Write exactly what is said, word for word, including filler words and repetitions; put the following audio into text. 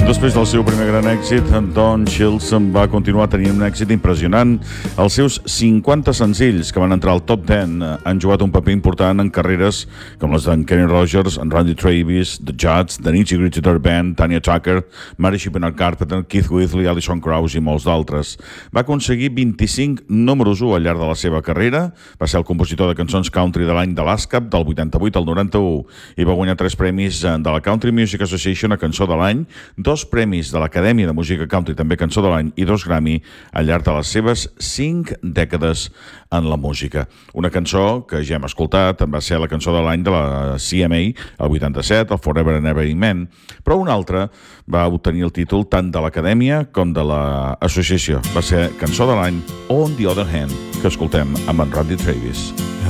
Després del seu primer gran èxit, Don Chilson va continuar tenint un èxit impressionant. Els seus cinquanta senzills que van entrar al top deu han jugat un paper important en carreres com les d'en Kenny Rogers, en Randy Travis, The Judds, The Nitty Gritty Dirt Band, Tanya Tucker, Mary Bernard Carpenter, Keith Whitley, Alison Krauss i molts d'altres. Va aconseguir vint-i-cinc números u al llarg de la seva carrera, va ser el compositor de cançons country de l'any de l'ASCAP del vuitanta-vuit al noranta-u i va guanyar tres premis de la Country Music Association a Cançó de l'any, dos premis de l'Acadèmia de Música Country, també Cançó de l'any, i dos Grammy al llarg de les seves cinc dècades en la música. Una cançó que ja hem escoltat va ser la cançó de l'any de la C M A, el vuitanta-set, el Forever and Ever Amen, però una altra va obtenir el títol tant de l'Acadèmia com de l'Associació. Va ser cançó de l'any On the Other Hand, que escoltem amb en Randy Travis.